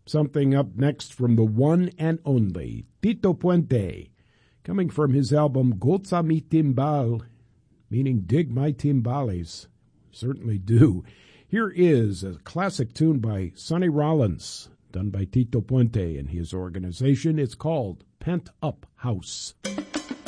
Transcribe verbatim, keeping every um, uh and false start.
Something up next from the one and only Tito Puente, coming from his album Goza mi Timbal, meaning dig my timbales. Certainly do. Here is a classic tune by Sonny Rollins, done by Tito Puente and his organization. It's called Pent Up House.